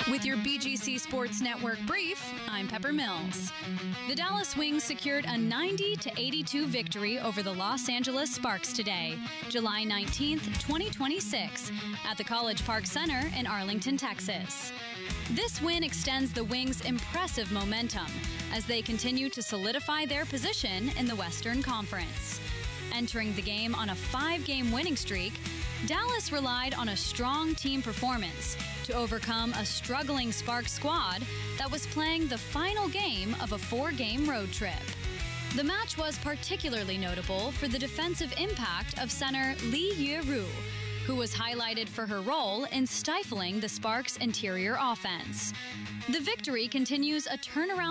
With your BGC Sports Network brief, I'm Pepper Mills. The Dallas Wings secured a 90-82 victory over the Los Angeles Sparks today, July 19th, 2026, at the College Park Center in Arlington, Texas. This win extends the Wings' impressive momentum as they continue to solidify their position in the Western Conference. Entering the game on a 5-game winning streak, Dallas relied on a strong team performance to overcome a struggling Sparks squad that was playing the final game of a 4-game road trip. The match was particularly notable for the defensive impact of center Lee Ye-ru, who was highlighted for her role in stifling the Sparks' interior offense. The victory continues a turnaround